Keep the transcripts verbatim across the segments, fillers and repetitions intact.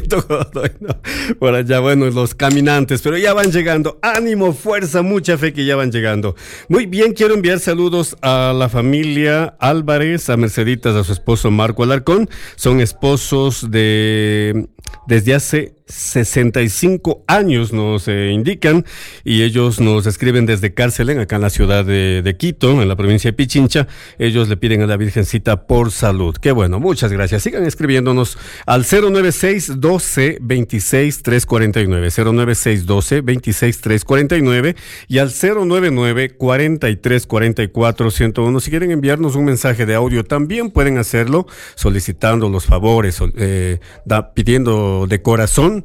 Patito Godoy, ¿no? Por allá, bueno, los caminantes, pero ya van llegando. Ánimo, fuerza, mucha fe que ya van llegando. Muy bien, quiero enviar saludos a la familia Álvarez, a Merceditas, a su esposo Marco Alarcón. Son esposos de desde hace sesenta y cinco años, nos eh, indican, y ellos nos escriben desde Cárcelen, acá en la ciudad de, de Quito, en la provincia de Pichincha. Ellos le piden a la Virgencita por salud. Qué bueno, muchas gracias. Sigan escribiéndonos al cero nueve seis doce veintiséis trescientos cuarenta y nueve, cero nueve seis doce veintiséis trescientos cuarenta y nueve y al cero nueve nueve cuarenta y tres cuarenta y cuatro ciento uno. Si quieren enviarnos un mensaje de audio, también pueden hacerlo solicitando los favores, eh, da, pidiendo de corazón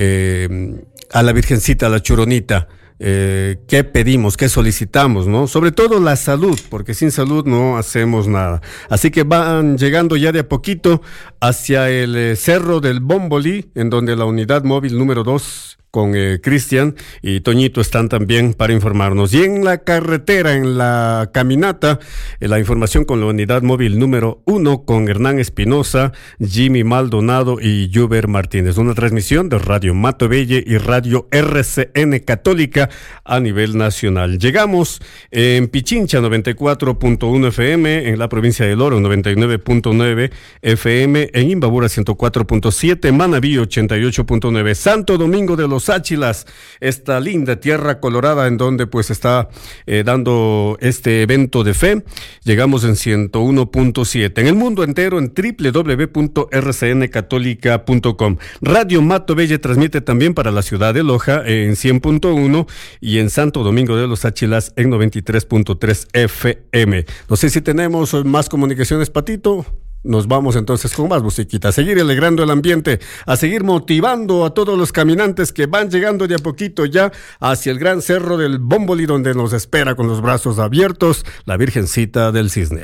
Eh, a la Virgencita, a la Churonita, eh, qué pedimos, qué solicitamos, ¿no? Sobre todo la salud, porque sin salud no hacemos nada. Así que van llegando ya de a poquito hacia el eh, Cerro del Bombolí, en donde la unidad móvil número dos con eh, Cristian y Toñito están también para informarnos. Y en la carretera, en la caminata, eh, la información con la unidad móvil número uno con Hernán Espinosa, Jimmy Maldonado y Juber Martínez. Una transmisión de Radio Mato Belle y Radio R C N Católica a nivel nacional. Llegamos en Pichincha noventa y cuatro punto uno F M, en la provincia de Loro noventa y nueve punto nueve F M, en Imbabura ciento cuatro punto siete, Manabí ochenta y ocho punto nueve, Santo Domingo de los Áchilas, esta linda tierra colorada en donde pues está eh, dando este evento de fe. Llegamos en ciento uno punto siete. En el mundo entero en doble u doble u doble u punto r c n católica punto com. Radio Mato Belle transmite también para la ciudad de Loja en cien punto uno y en Santo Domingo de los Áchilas en noventa y tres punto tres F M. No sé si tenemos más comunicaciones, Patito. Nos vamos entonces con más musiquita, a seguir alegrando el ambiente, a seguir motivando a todos los caminantes que van llegando de a poquito ya hacia el gran Cerro del Bombolí, donde nos espera con los brazos abiertos la Virgencita del Cisne.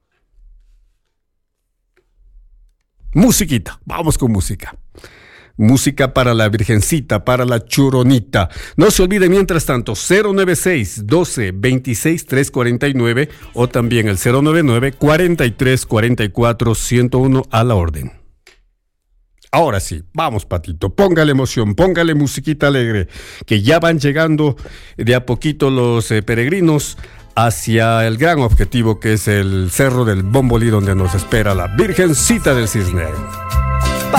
Musiquita, vamos con música. Música para la Virgencita, para la Churonita. No se olvide, mientras tanto, cero nueve seis doce veintiséis trescientos cuarenta y nueve o también el cero nueve nueve cuarenta y tres cuarenta y cuatro ciento uno a la orden. Ahora sí, vamos, Patito, póngale emoción, póngale musiquita alegre, que ya van llegando de a poquito los eh, peregrinos hacia el gran objetivo que es el Cerro del Bombolí, donde nos espera la Virgencita del Cisne.